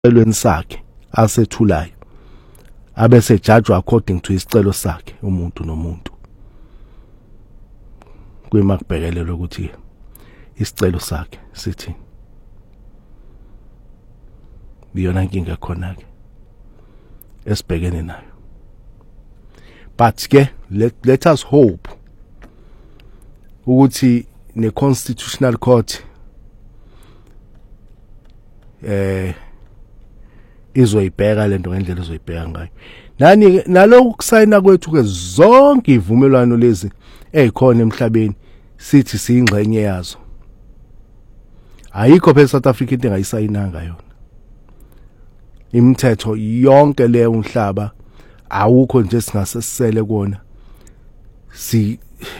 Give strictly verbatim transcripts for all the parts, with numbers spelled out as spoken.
elweni sakhe asethulayo abese judge according to isicelo sakhe umuntu nomuntu kwemakubhekelelo ukuthi isicelo sakhe sithi biyona inkinga khona ke esibhekene nayo. But ke let, let us hope ukuthi ne constitutional court eh izoyibheka lento ngendlela ezoyibheka ngayo. Nani nalokhu kusayina kwethu ke zonke ivumelwano lezi ezikhona emhlabeni sithi siyingxenye yazo. Ayikho phela South Africa into engayisayinanga yona. Imithetho yonke le umhlaba awukho nje singasesele kuona. Si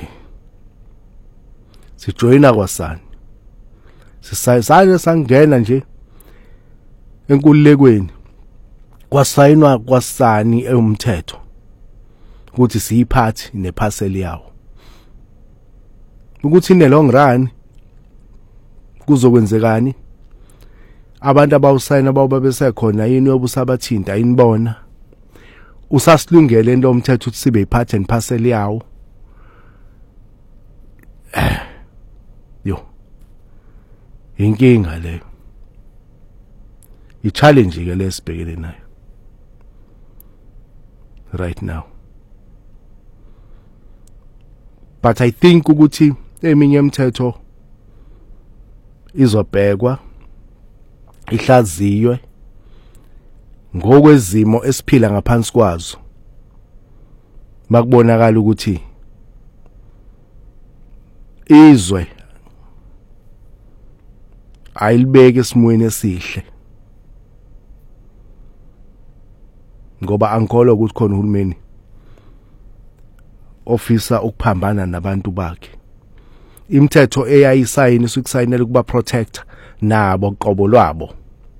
sijoyina kwasani. Sisayisana sangena nje enkululekweni kwasayinwa kwasani umthetho ukuthi siyiphathi neparcel yawo ukuthi in the long run kuzokwenzekani abantu abawusayina abawuba besekhona yini yobusabathinta inibona usasilungele into umthetho ukuthi sibe iphathi neparcel yawo yo inkinga leyo i-challenge ke lesibhekene nayo right now. But I think ukuthi eminye imithetho izobhekwa ihlaziywe ngokwezimo esiphila ngaphansi kwazo makubonakala ukuthi izwe ayilibeke esimweni esihle ngoba angikholwa ukuthi khona uhulumeni ofisa ukuphambana nabantu bakhe. Imithetho eyayisayini sukusayinela kuba protect nabo qobo lwabo.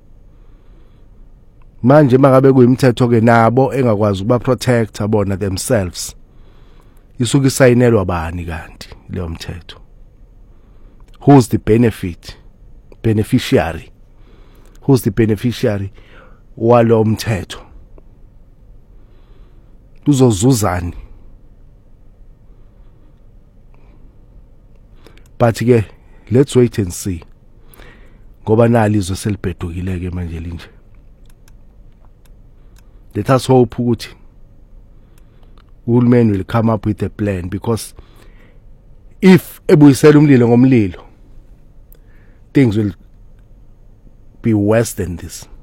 Manje mangabe kuyimithetho ke nabo engakwazi ukuba protect bona themselves. Isuke isayinelwa bani kanti leyo mthetho? Who's the benefit? Beneficiary. Who's the beneficiary walo mthetho? Uzozuzani. But ke let's wait and see ngoba nali izo selibhedukile ke manje linje. Let us hope ukuthi uhulumeni will come up with a plan, because if ebuyisela umlilo ngomlilo things will be worse than this.